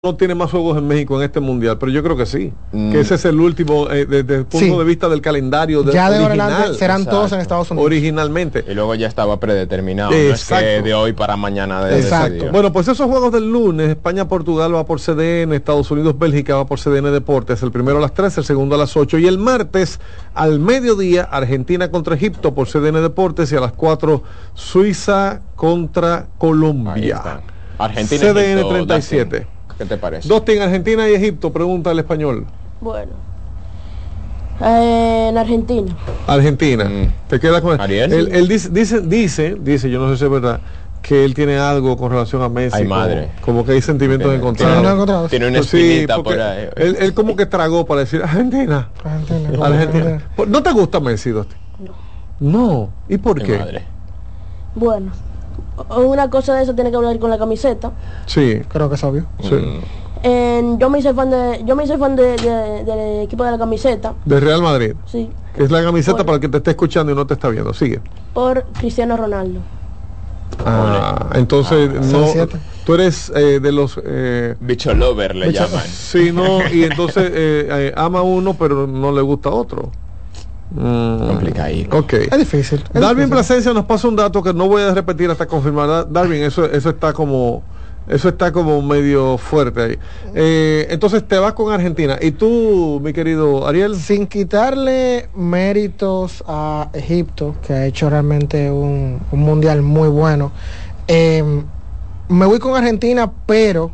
no tiene más juegos en México en este mundial, pero yo creo que sí, que ese es el último desde el punto de vista del calendario ya de original. ahora adelante serán todos en Estados Unidos originalmente, y luego ya estaba predeterminado. No es que de hoy para mañana exacto. Bueno, pues esos juegos del lunes: España-Portugal va por CDN, Estados Unidos-Bélgica va por CDN Deportes, el primero a las 13, el segundo a las 8, y el martes al mediodía Argentina contra Egipto por CDN Deportes, y a las 4 Suiza contra Colombia. Argentina, CDN Egipto, 37. Dustin, ¿qué te parece? Dustin, Argentina y Egipto, pregunta el español. Bueno, en Argentina. Argentina. ¿Te queda con él? Ariel. Él dice, yo no sé si es verdad, que él tiene algo con relación a Messi. Ay, madre. Como que hay sentimientos encontrados. Tiene una espinita sí, por ahí. Él como que tragó para decir Argentina. ¿No te gusta Messi, Dustin? No. ¿Y por qué? Madre. Bueno, una cosa de eso tiene que hablar con la camiseta. Sí, creo que es obvio. Sí. Yo me hice fan del equipo de la camiseta. De Real Madrid. Sí. Que es la camiseta para el que te esté escuchando y no te está viendo. Sigue. Por Cristiano Ronaldo. Entonces tú eres de los bicho lover le llaman. Sí, no, y entonces ama a uno pero no le gusta a otro. Complicadito. Okay. Es difícil. Darwin Plasencia nos pasa un dato que no voy a repetir hasta confirmar. Darwin, eso está como medio fuerte ahí. Entonces te vas con Argentina. ¿Y tú, mi querido Ariel? Sin quitarle méritos a Egipto, que ha hecho realmente un mundial muy bueno, me voy con Argentina, pero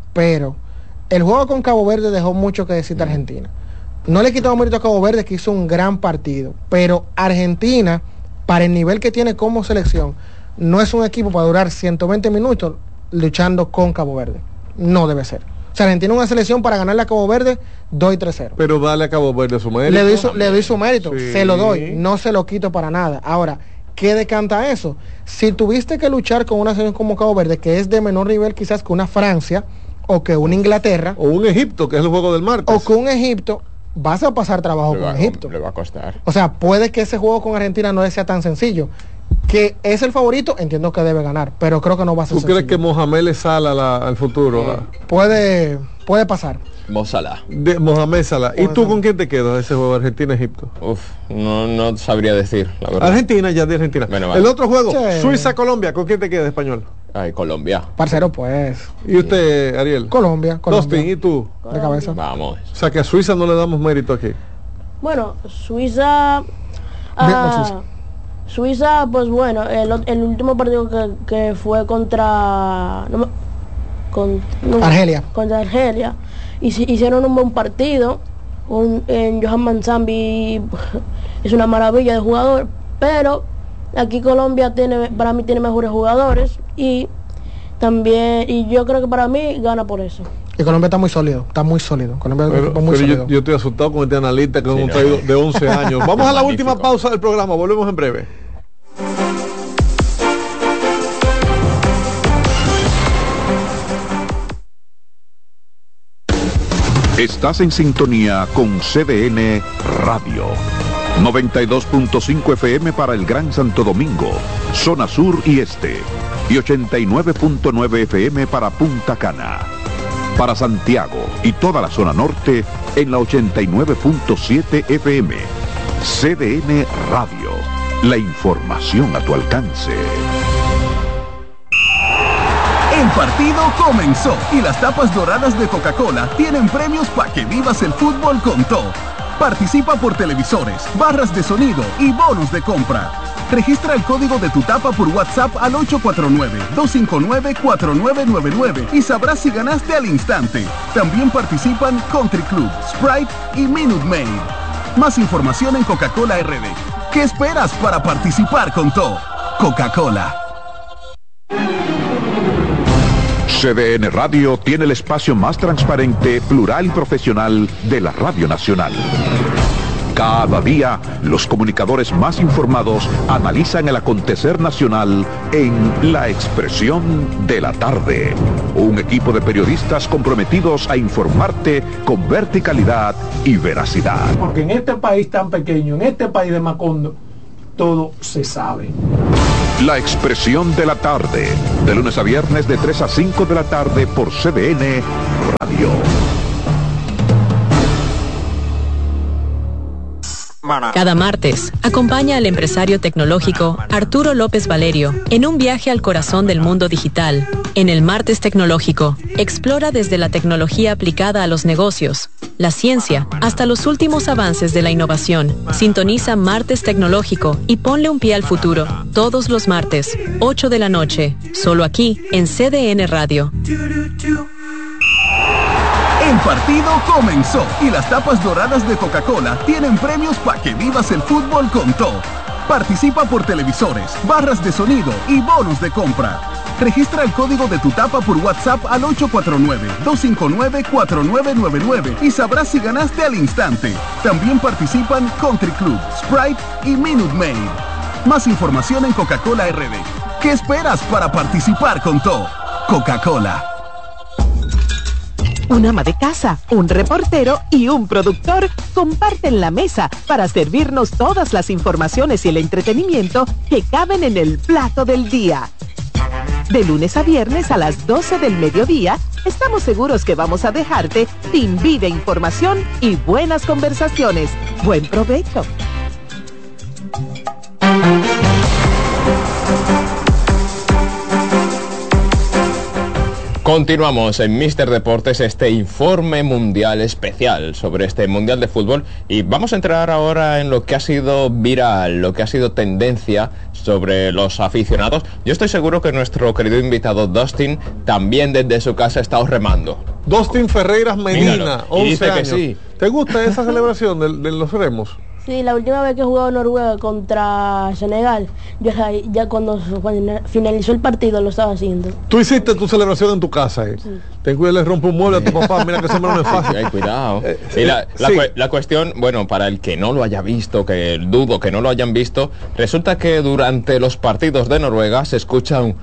el juego con Cabo Verde dejó mucho que decir de Argentina. No le he quitado mérito a Cabo Verde, que hizo un gran partido, pero Argentina, para el nivel que tiene como selección, no es un equipo para durar 120 minutos luchando con Cabo Verde. No debe ser. O sea, Argentina es una selección para ganarle a Cabo Verde, doy 3-0. Pero dale a Cabo Verde su mérito. Le doy su mérito, sí. Se lo doy, no se lo quito para nada. Ahora, ¿qué decanta eso? Si tuviste que luchar con una selección como Cabo Verde, que es de menor nivel quizás que una Francia, o que una Inglaterra, o un Egipto, que es el juego del martes, o que un Egipto, vas a pasar trabajo con Egipto. Le va a costar. O sea, puede que ese juego con Argentina no sea tan sencillo. Que es el favorito, entiendo que debe ganar, pero creo que no va a ser sencillo. ¿Tú crees que Mohamed le sala al futuro? Puede pasar. Mohamed Salah. ¿Y tú con quién te quedas ese juego Argentina-Egipto? No sabría decir, la verdad. Argentina, ya de Argentina. Bueno, vale. El otro juego, Suiza-Colombia, ¿con quién te queda español? Ay, Colombia. Parcero, pues. ¿Y usted, Ariel? Colombia. Dustin, ¿y tú? De cabeza. Vamos. O sea, que a Suiza no le damos mérito aquí. Bueno, Suiza, pues bueno, el último partido que fue contra Argelia. Contra Argelia. Hicieron un buen partido. Johan Manzambi es una maravilla de jugador, pero aquí Colombia para mí tiene mejores jugadores y yo creo que para mí gana por eso. Y Colombia está muy sólido. Colombia es un equipo muy sólido. Yo estoy asustado con este analista que es un traído de 11 años. Vamos a la última pausa del programa, volvemos en breve. Estás en sintonía con CDN Radio. 92.5 FM para el Gran Santo Domingo, zona sur y este. Y 89.9 FM para Punta Cana. Para Santiago y toda la zona norte en la 89.7 FM. CDN Radio. La información a tu alcance. El partido comenzó y las tapas doradas de Coca-Cola tienen premios para que vivas el fútbol con todo. Participa por televisores, barras de sonido y bonos de compra. Registra el código de tu tapa por WhatsApp al 849-259-4999 y sabrás si ganaste al instante. También participan Country Club, Sprite y Minute Maid. Más información en Coca-Cola RD. ¿Qué esperas para participar con todo? Coca-Cola. CDN Radio tiene el espacio más transparente, plural y profesional de la Radio Nacional. Cada día, los comunicadores más informados analizan el acontecer nacional en La Expresión de la Tarde. Un equipo de periodistas comprometidos a informarte con verticalidad y veracidad. Porque en este país tan pequeño, en este país de Macondo, todo se sabe. La expresión de la tarde, de lunes a viernes de 3 a 5 de la tarde por CDN Radio. Cada martes, acompaña al empresario tecnológico Arturo López Valerio en un viaje al corazón del mundo digital. En el Martes Tecnológico, explora desde la tecnología aplicada a los negocios, la ciencia, hasta los últimos avances de la innovación. Sintoniza Martes Tecnológico y ponle un pie al futuro. Todos los martes, 8 de la noche, solo aquí en CDN Radio. El partido comenzó y las tapas doradas de Coca-Cola tienen premios para que vivas el fútbol con todo. Participa por televisores, barras de sonido y bonos de compra. Registra el código de tu tapa por WhatsApp al 849-259-4999 y sabrás si ganaste al instante. También participan Country Club, Sprite y Minute Maid. Más información en Coca-Cola RD. ¿Qué esperas para participar con todo? Coca-Cola. Un ama de casa, un reportero y un productor comparten la mesa para servirnos todas las informaciones y el entretenimiento que caben en el plato del día. De lunes a viernes a las 12 del mediodía, estamos seguros que vamos a dejarte sin vida, información y buenas conversaciones. ¡Buen provecho! Continuamos en Mister Deportes, este informe mundial especial sobre este mundial de fútbol, y vamos a entrar ahora en lo que ha sido viral, lo que ha sido tendencia sobre los aficionados. Yo estoy seguro que nuestro querido invitado Dustin también desde su casa ha estado remando. Dustin Ferreiras Medina, Míralo, 11 y dice años. que sí. ¿Te gusta esa celebración de los remos? Sí, la última vez que jugó Noruega contra Senegal, yo ya cuando finalizó el partido lo estaba haciendo. Tú hiciste tu celebración en tu casa, Sí. Ten cuidado, le rompe un mueble a tu papá, mira que ese no es fácil. Ay, cuidado. Y la cuestión, bueno, para el que no lo haya visto, que dudo que no lo hayan visto, resulta que durante los partidos de Noruega se escucha un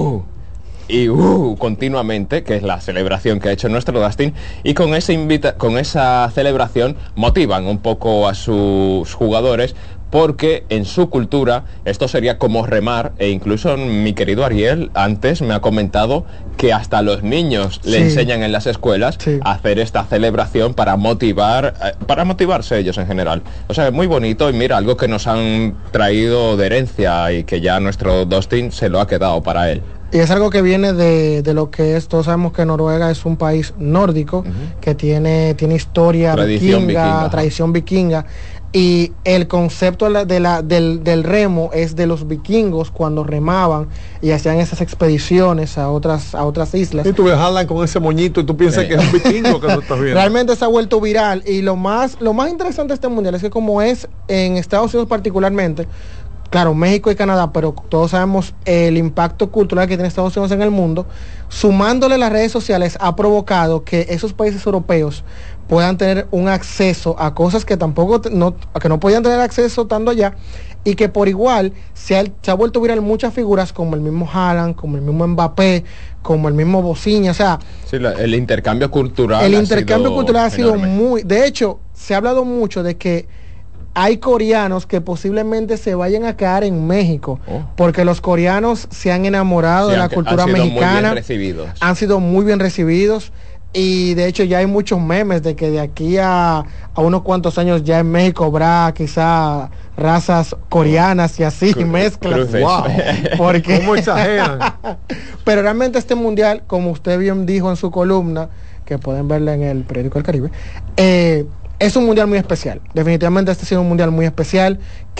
y continuamente, que es la celebración que ha hecho nuestro Dustin, y con esa celebración motivan un poco a sus jugadores, porque en su cultura esto sería como remar, e incluso mi querido Ariel antes me ha comentado que hasta los niños le enseñan en las escuelas a hacer esta celebración para motivarse ellos en general. O sea, es muy bonito, y mira, algo que nos han traído de herencia y que ya nuestro Dustin se lo ha quedado para él. Y es algo que viene de lo que es, todos sabemos que Noruega es un país nórdico, que tiene historia vikinga, tradición vikinga, y el concepto del remo es de los vikingos cuando remaban y hacían esas expediciones a otras islas. Y tú ves a Haaland con ese moñito y tú piensas que es un vikingo que tú estás viendo. Realmente se ha vuelto viral, y lo más interesante de este mundial es que, como es en Estados Unidos particularmente, claro, México y Canadá, pero todos sabemos el impacto cultural que tiene Estados Unidos en el mundo, sumándole las redes sociales ha provocado que esos países europeos puedan tener un acceso a cosas que no podían tener acceso estando allá, y que por igual se ha vuelto viral muchas figuras como el mismo Haaland, como el mismo Mbappé, como el mismo Bociña, o sea... Sí, el intercambio cultural ha sido muy... De hecho, se ha hablado mucho de que hay coreanos que posiblemente se vayan a quedar en México, porque los coreanos se han enamorado de la cultura mexicana, han sido muy bien recibidos, y de hecho ya hay muchos memes de que de aquí a unos cuantos años ya en México habrá quizá razas coreanas y así, mezclas. Wow, porque ¿cómo exageran? Pero realmente este mundial, como usted bien dijo en su columna, que pueden verla en el periódico El Caribe, es un mundial muy especial. Definitivamente este ha sido un mundial muy especial,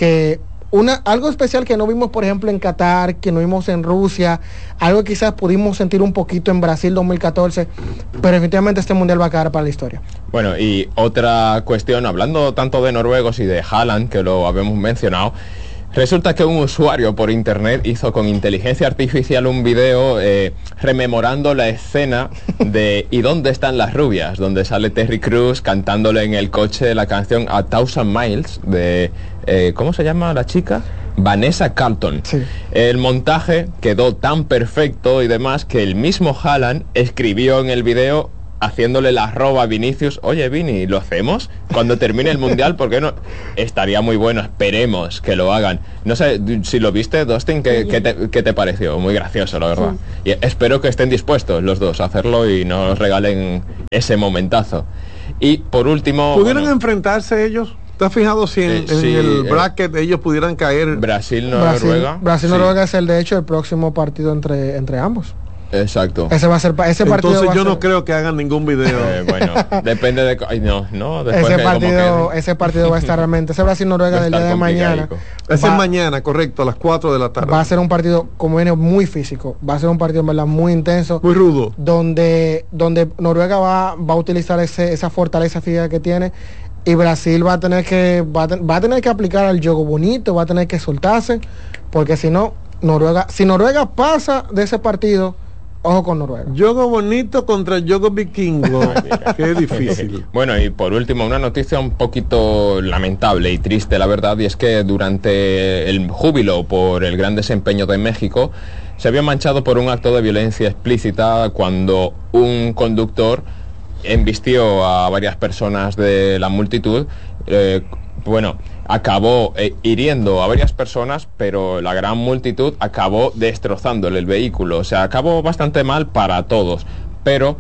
algo especial que no vimos, por ejemplo, en Qatar, que no vimos en Rusia, algo que quizás pudimos sentir un poquito en Brasil 2014, pero definitivamente este mundial va a quedar para la historia. Bueno, y otra cuestión, hablando tanto de noruegos y de Haaland, que lo habíamos mencionado, resulta que un usuario por internet hizo con inteligencia artificial un video rememorando la escena de ¿Y dónde están las rubias?, donde sale Terry Crews cantándole en el coche la canción A Thousand Miles de ¿cómo se llama la chica? Vanessa Carlton. Sí. El montaje quedó tan perfecto y demás que el mismo Haaland escribió en el video haciéndole la roba a Vinicius. Oye, Vini, ¿lo hacemos? Cuando termine el Mundial, ¿por qué no? Estaría muy bueno, esperemos que lo hagan. No sé, si lo viste, Dustin, ¿qué te pareció? Muy gracioso, la verdad. Sí. Y espero que estén dispuestos los dos a hacerlo y nos regalen ese momentazo. Y por último... ¿Pudieran enfrentarse ellos? ¿Te has fijado si en el bracket ellos pudieran caer? Brasil-Noruega. Brasil-Noruega es de hecho el próximo partido entre ambos. Exacto. Ese va a ser ese partido. Entonces yo no creo que hagan ningún video. Bueno, depende de ese partido va a estar realmente, ese Brasil-Noruega del día de mañana. Ese es mañana, correcto, a las 4 de la tarde. Va a ser un partido, como viene, muy físico. Va a ser un partido en verdad muy intenso, muy rudo, donde Noruega va a utilizar esa fortaleza física que tiene, y Brasil va a tener que aplicar al juego bonito, va a tener que soltarse, porque si no, si Noruega pasa de ese partido, ojo con Noruega. Juego bonito contra el juego vikingo. Qué difícil. Bueno, y por último, una noticia un poquito lamentable y triste, la verdad, y es que durante el júbilo por el gran desempeño de México, se había manchado por un acto de violencia explícita cuando un conductor embistió a varias personas de la multitud. Acabó hiriendo a varias personas, pero la gran multitud acabó destrozándole el vehículo. O sea, acabó bastante mal para todos, pero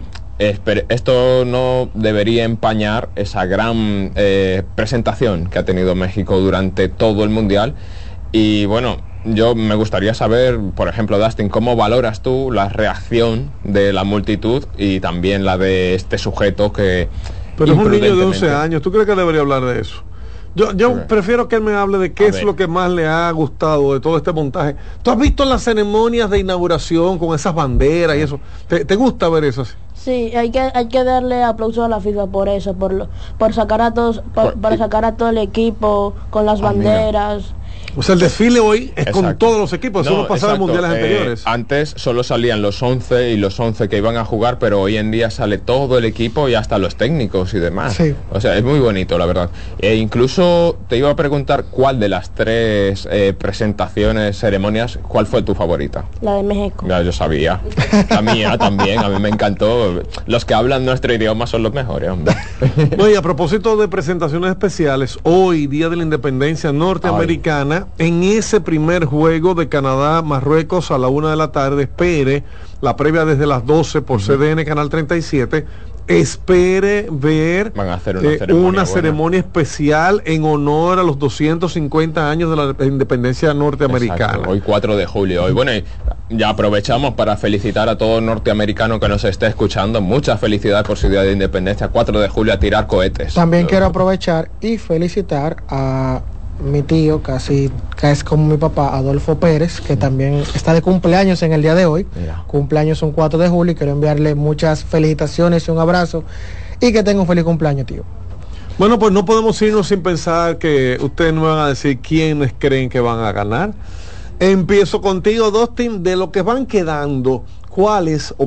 esto no debería empañar esa gran presentación que ha tenido México durante todo el Mundial. Y bueno, yo me gustaría saber, por ejemplo, Dustin, ¿cómo valoras tú la reacción de la multitud y también la de este sujeto que... Pero es un niño de 11 años, ¿tú crees que debería hablar de eso? Yo prefiero que él me hable de qué es lo que más le ha gustado de todo este montaje. ¿Tú has visto las ceremonias de inauguración con esas banderas y eso? ¿Te gusta ver eso así? Sí, hay que darle aplauso a la FIFA por eso, por sacar a todos, para sacar a todo el equipo con las banderas. O sea, el desfile hoy es con todos los equipos, eso no pasaba en mundiales anteriores. Antes solo salían los 11 y los 11 que iban a jugar, pero hoy en día sale todo el equipo y hasta los técnicos y demás. Sí. O sea, es muy bonito, la verdad. Incluso te iba a preguntar cuál de las tres presentaciones, ceremonias, ¿cuál fue tu favorita? La de México. Ya, yo sabía. La mía también, a mí me encantó. Los que hablan nuestro idioma son los mejores, hombre. Oye, a propósito de presentaciones especiales, hoy, Día de la Independencia Norteamericana, en ese primer juego de Canadá-Marruecos a la 1 de la tarde, espere la previa desde las 12 por CDN Canal 37, espere ver van a hacer una ceremonia especial en honor a los 250 años de la independencia norteamericana. Exacto. Hoy 4 de julio. Hoy, bueno, ya aprovechamos para felicitar a todo norteamericano que nos esté escuchando. Mucha felicidad por su día de independencia, 4 de julio, a tirar cohetes. También quiero aprovechar y felicitar a mi tío, que es como mi papá, Adolfo Pérez, que también está de cumpleaños en el día de hoy. Mira. Cumpleaños un 4 de julio y quiero enviarle muchas felicitaciones y un abrazo y que tenga un feliz cumpleaños, tío. Bueno, pues no podemos irnos sin pensar que ustedes nos van a decir quiénes creen que van a ganar. Empiezo contigo, Dustin, de lo que van quedando, ¿cuál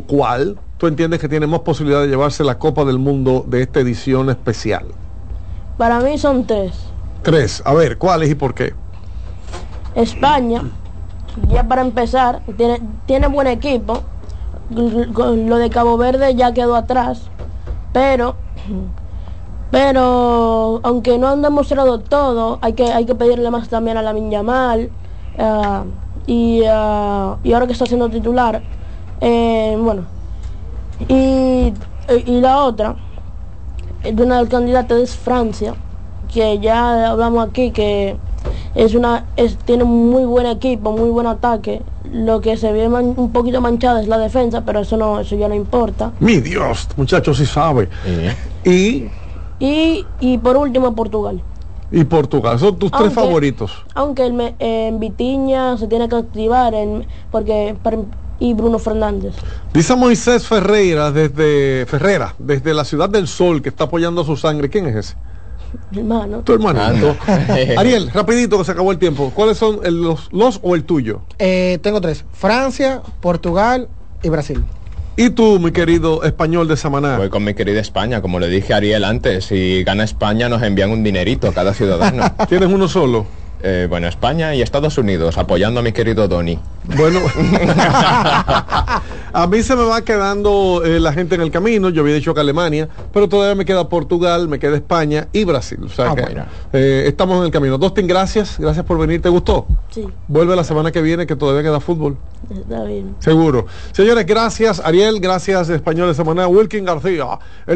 tú entiendes que tiene más posibilidad de llevarse la Copa del Mundo de esta edición especial? Para mí son 3. 3, a ver, ¿cuáles y por qué? España, ya para empezar, tiene buen equipo. Lo de Cabo Verde ya quedó atrás, pero aunque no han demostrado todo, hay que pedirle más también a Lamine Yamal, y ahora que está siendo titular, y la otra de una del candidato es Francia, que ya hablamos aquí, que tiene un muy buen equipo, muy buen ataque. Lo que se ve un poquito manchada es la defensa, pero eso ya no importa. Mi Dios, muchachos, sí sabe. Y por último, Portugal. Y Portugal, son tus 3 favoritos. Aunque en Vitinha se tiene que activar y Bruno Fernández. Dice Moisés Ferreira desde la Ciudad del Sol, que está apoyando a su sangre. ¿Quién es ese? Mi hermano. Tu hermano. Ariel, rapidito que se acabó el tiempo. ¿Cuáles son los o el tuyo? Tengo 3. Francia, Portugal y Brasil. ¿Y tú, mi querido español de Samaná? Voy con mi querida España, como le dije a Ariel antes. Si gana España nos envían un dinerito a cada ciudadano. ¿Tienes uno solo? Bueno, España y Estados Unidos, apoyando a mi querido Donny. Bueno, a mí se me va quedando la gente en el camino. Yo había dicho que Alemania, pero todavía me queda Portugal, me queda España y Brasil. O sea que estamos en el camino. Dustin, gracias por venir. ¿Te gustó? Sí. Vuelve la semana que viene, que todavía queda fútbol. Está bien. Seguro. Señores, gracias Ariel, gracias Español de Semana, Wilkin García.